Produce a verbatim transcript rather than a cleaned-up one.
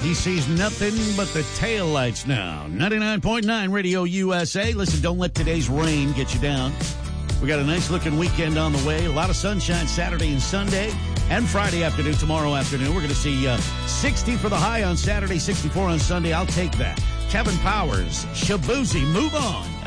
He sees nothing but the taillights now. ninety-nine point nine Radio U S A. Listen, don't let today's rain get you down. We got a nice-looking weekend on the way. A lot of sunshine Saturday and Sunday and Friday afternoon, tomorrow afternoon. We're going to see uh, sixty for the high on Saturday, sixty-four on Sunday. I'll take that. Kevin Powers, Shabuzi, move on.